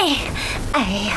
哎呀，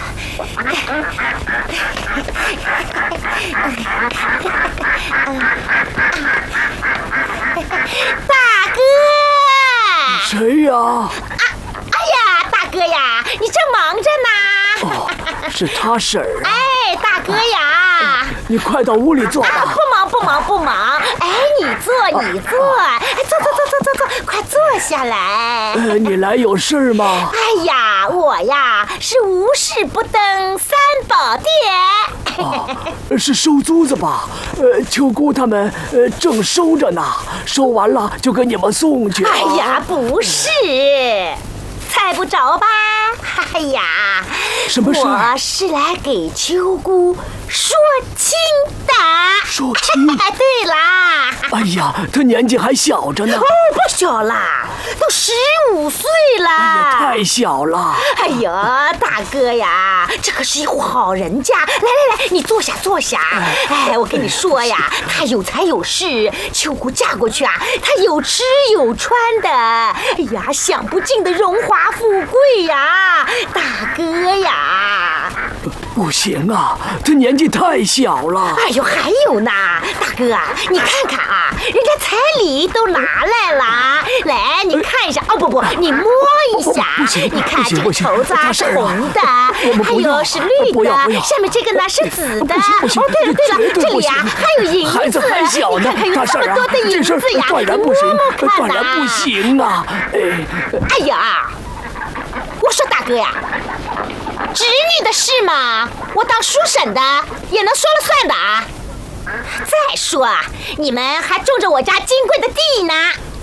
大哥！ 谁呀？ 哎呀，大哥呀，你正忙着呢。 哦，是他婶儿啊。 哎，大哥呀， 你快到屋里坐吧。 不忙。哎，你坐。哎，坐，快坐下来。 你来有事儿吗？ 哎呀，我呀是无事不登三宝殿。 是收租子吧？秋姑他们正收着呢，收完了就给你们送去。 哎呀，不是，猜不着吧？哎呀， 什么事？ 我是来给秋姑说亲的。 说亲？ 哎，对啦。 哎呀，她年纪还小着呢。 哦，不小啦，都15岁了。 哎呀，太小了。 哎呀，大哥呀，这可是一户好人家。来，你坐下。哎，我跟你说呀，他有财有势，秋姑嫁过去啊，他有吃有穿的。哎呀，享不尽的荣华富贵呀，大哥呀。 不行啊，她年纪太小了。 哎呦，还有呢，大哥啊，你看看啊，人家彩礼都拿来了，来，你看一下。哦不，你摸一下。你看这个绸子啊是红的，还有是绿的，下面这个呢是紫的。哦，对了，这里呀还有银子。 孩子还小呢， 还有这么多的银子呀， 断然不行，断然不行啊！ 哎呀，我说大哥呀，侄女的事嘛，我当叔婶的也能说了算的啊。再说啊，你们还种着我家金贵的地呢。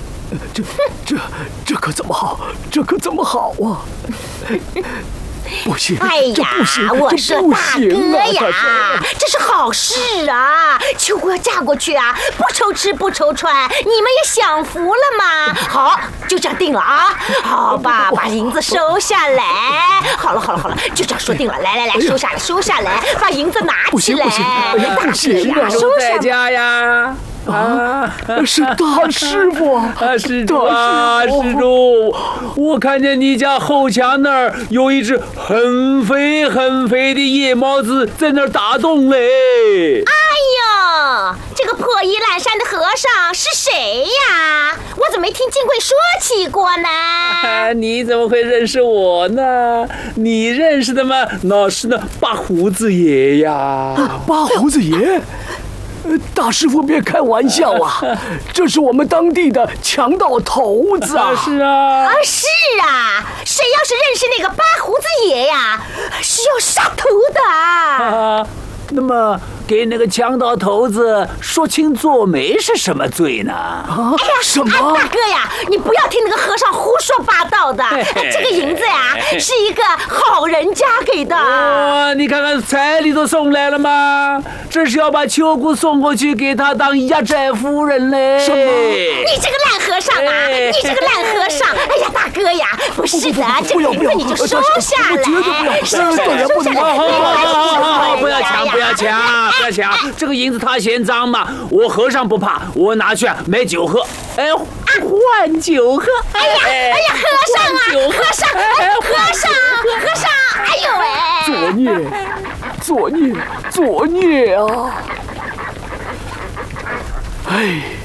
这可怎么好？这可怎么好啊？不行！ 哎呀，我说大哥呀，这是好事啊！秋姑要嫁过去啊，不愁吃不愁穿，你们也享福了嘛。好，就这样定了啊！好吧，把银子收下来。好了，就这样说定了。来，收下来，把银子拿起来。 不行！不行啊！ 收在家呀。 是大师傅， 施主，我看见你家后墙那儿有一只很肥的夜猫子在那儿打洞嘞。 哎呦，这个破衣烂衫的和尚是谁呀？我怎么没听金贵说起过呢？ 你怎么会认识我呢？你认识的吗？那是那八胡子爷呀。 八胡子爷？大师傅别开玩笑啊！这是我们当地的强盗头子啊！ 是啊， 是啊！谁要是认识那个八胡子爷呀，是要杀头的啊！ 那么给那个强盗头子说清做媒是什么罪呢？ 哎呀， 什么？ 大哥呀，你不要听那个和尚胡说八道的。这个银子呀，是一个好人家给的。 哇，你看看彩礼都送来了吗？这是要把秋姑送过去给他当压寨夫人嘞。 什么？ 你这个烂和尚啊！你这个烂和尚！哎呀，大哥呀，不是的，这个银子你就收下来，收下来。 好，不要抢！这个银子它嫌脏嘛，我和尚不怕，我拿去买酒喝。哎，换酒喝。 哎呀，和尚啊，和尚！哎呦喂！ 作孽啊！哎。